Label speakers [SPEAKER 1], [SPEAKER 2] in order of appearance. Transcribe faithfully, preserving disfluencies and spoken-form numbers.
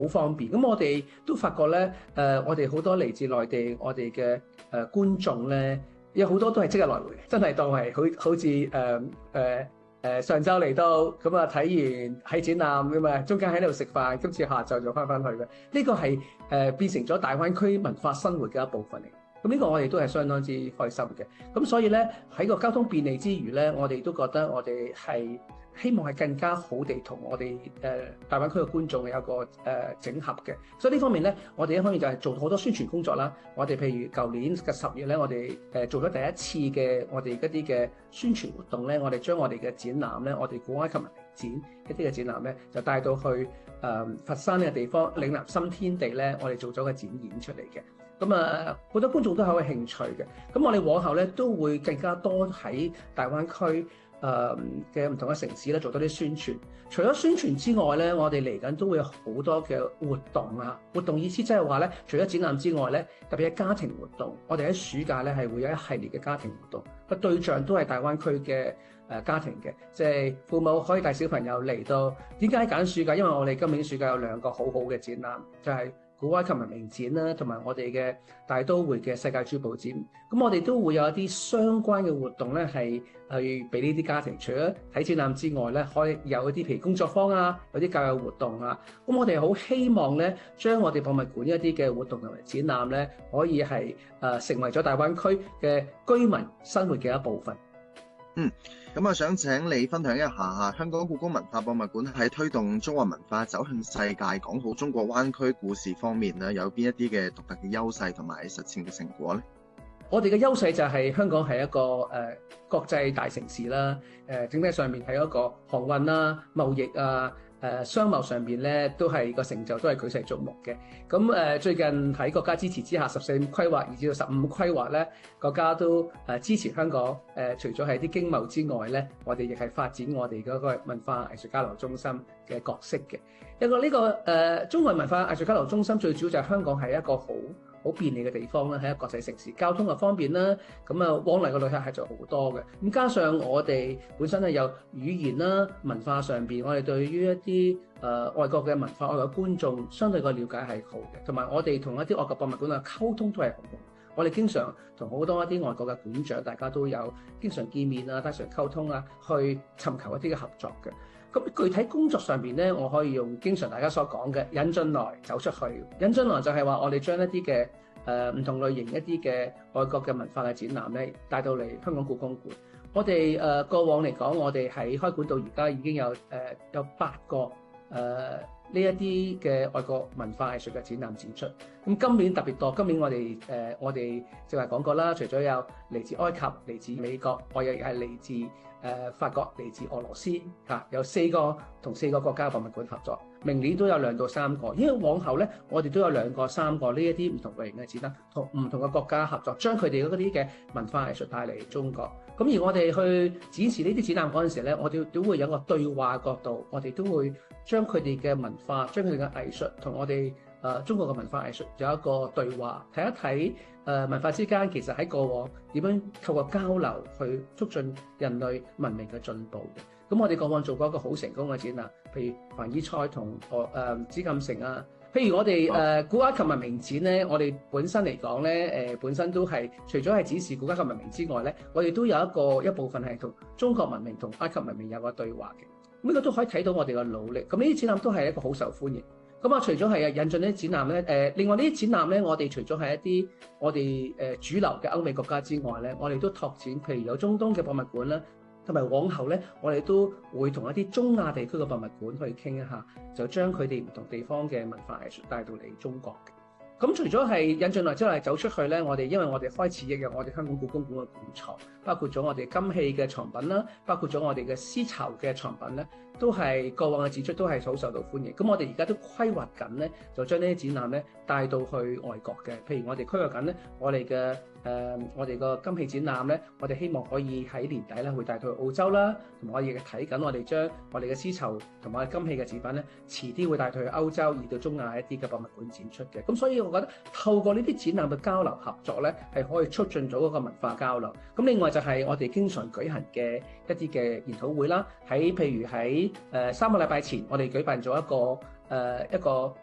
[SPEAKER 1] 好方便。咁我哋都發覺咧，誒、呃，我哋好多嚟自內地，我哋嘅誒觀眾咧，有好多都係即日來回嘅，真係當係好好似誒誒誒上晝嚟到咁啊，睇完喺展覽咁啊，中間喺度食飯，今次下晝就翻返去嘅。呢、這個係誒、呃、變成咗大灣區文化生活嘅一部分嚟。咁呢個我哋都係相當之開心嘅。咁所以咧，喺個交通便利之餘咧，我哋都覺得我哋係希望係更加好地同我哋誒、呃、大灣區嘅觀眾有一個誒、呃、整合嘅。所以呢方面咧，我哋一方面就係做好多宣傳工作啦。我哋譬如舊年嘅十月咧，我哋誒、呃、做咗第一次嘅我哋一啲嘅宣傳活動咧，我哋將我哋嘅展覽咧，我哋古埃及文明展一啲嘅展覽咧，就帶到去誒、呃、佛山呢個地方嶺南新天地咧，我哋做咗個展演出嚟嘅。咁啊，好多觀眾都好有興趣嘅。咁我哋往後咧都會更加多喺大灣區誒嘅唔同嘅城市咧做多啲宣傳。除咗宣傳之外咧，我哋嚟緊都會有好多嘅活動啊！活動意思即係話咧，除咗展覽之外咧，特別係家庭活動，我哋喺暑假咧係會有一系列嘅家庭活動，個對象都係大灣區嘅誒家庭嘅，即係父母可以帶小朋友嚟到。點解揀暑假？因為我哋今年暑假有兩個好好嘅展覽，就係古埃及文明展啦，同埋我哋嘅大都會嘅世界珠寶展。咁我哋都會有一啲相關嘅活動咧，係去俾呢啲家庭，除咗睇展覽之外咧，可以有一啲譬如工作坊啊，有啲教育活動啊。咁我哋好希望咧，將我哋博物館一啲嘅活動同埋展覽咧，可以係誒、呃、成為咗大灣區嘅居民生活嘅一部分。
[SPEAKER 2] 嗯，咁啊，想請你分享一下香港故宮文化博物館喺推動中華文化走向世界、講好中國灣區故事方面咧，有邊一啲嘅獨特嘅優勢同埋實踐嘅成果咧？
[SPEAKER 1] 我哋嘅優勢就係香港係一個誒、呃、國際大城市啦，誒、呃、整體上面係一個航運啦、貿易啊、誒、呃、商貿上邊咧都係個成就都係舉世矚目嘅。咁誒、呃、最近喺國家支持之下，十四五規劃以至到十五規劃咧，國家都誒支持香港誒、呃，除咗係啲經貿之外咧，我哋亦係發展我哋嗰個文化藝術交流中心嘅角色嘅。一個呢、這個誒、呃、中國文化藝術交流中心最主要就係香港係一個好好便利嘅地方啦，喺一個國際城市，交通又方便啦，咁啊往嚟嘅旅客係就好多嘅。咁加上我哋本身係有語言啦、文化上邊，我哋對於一啲誒、呃、外國嘅文化、外國觀眾相對嘅了解係好嘅，同埋我哋同一啲外國博物館嘅溝通都係好好。我哋經常同好多一啲外國嘅館長，大家都有經常見面啊，經常溝通啊，去尋求一啲嘅合作嘅。咁具體工作上邊咧，我可以用經常大家所講嘅引進來走出去。引進來就係話我哋將一啲嘅誒唔同類型一啲嘅外國嘅文化嘅展覽咧帶到嚟香港故宮館。我哋誒、呃、過往嚟講，我哋喺開館到而家已經有誒、呃、有八個誒呢一啲嘅外國文化藝術嘅展覽展出。咁今年特別多，今年我哋誒、呃、我哋就係講過啦，除咗有嚟自埃及、嚟自美國，我亦係嚟自誒、呃、法國、嚟自俄羅斯嚇、啊，有四個同四個國家嘅博物館合作。明年都有兩到三個，因為往後咧，我哋都有兩個、三個呢一啲唔同類型嘅展覽，同唔同嘅國家合作，將佢哋嗰啲嘅文化藝術帶嚟中國。咁而我哋去展示呢啲展覽嗰陣時咧，我哋都會有個對話角度，我哋都會將佢哋嘅文化、將佢哋嘅藝術同我哋誒、呃、中國嘅文化藝術有一個對話，睇一睇誒、呃、文化之間其實喺過往點樣透過交流去促進人類文明嘅進步嘅。咁我哋過往做過一個好成功嘅展覽，譬如凡爾賽同誒誒紫禁城啊。譬如我哋誒、呃、古埃及文明展咧，我哋本身嚟講咧，誒本身都係除咗係展示古埃及文明之外咧，我哋都有一個一部分係同中國文明同埃及文明有個對話嘅。咁呢個都可以睇到我哋嘅努力。咁呢啲展覽都係一個好受歡迎。咁啊，除咗係引進呢啲展覽咧，誒、呃、另外呢啲展覽咧，我哋除咗係一啲我哋誒、呃、主流嘅歐美國家之外咧，我哋都拓展，譬如有中東嘅博物館啦。同埋往後咧，我哋都會同一啲中亞地區嘅博物館去傾一下，就將佢哋唔同地方嘅文化藝術帶到嚟中國嘅。咁除咗係引進來之後係走出去咧，我哋因為我哋開始亦有我哋香港故宮館嘅館藏，包括咗我哋金器嘅藏品啦，包括咗我哋嘅絲綢嘅藏品咧，都係過往嘅展出都係好受到歡迎。咁我哋而家都規劃緊咧，就將呢啲展覽咧帶到去外國嘅。譬如我哋規劃緊咧，我哋嘅誒我哋個金器展覽咧，我哋希望可以喺年底咧會帶到去澳洲啦，同埋我亦睇緊我哋將我哋嘅絲綢同埋金器嘅展品咧，遲啲會帶到去歐洲而到中亞一啲嘅博物館展出嘅。咁所以我覺得透過呢啲展覽嘅交流合作咧，係可以促進咗嗰個文化交流。咁另外就係我哋經常舉行嘅一啲嘅研討會啦，喺譬如喺誒、呃、三個禮拜前，我哋舉辦咗一個誒、呃、一個